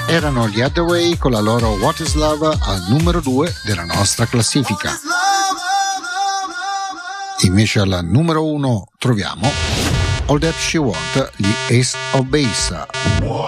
erano gli Hathaway con la loro What is Love al numero 2 della nostra classifica. Invece al numero 1 troviamo All That She Want, gli Ace of Base.